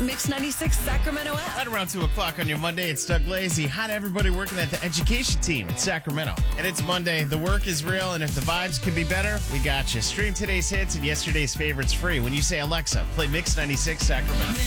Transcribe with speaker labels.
Speaker 1: Mix 96 Sacramento app.
Speaker 2: Right around 2 o'clock on your Monday, it's Doug Lazy. Hi to everybody working at the education team in Sacramento. And it's Monday. The work is real, and if the vibes could be better, we got you. Stream today's hits and yesterday's favorites free when you say, Alexa, play Mix 96 Sacramento.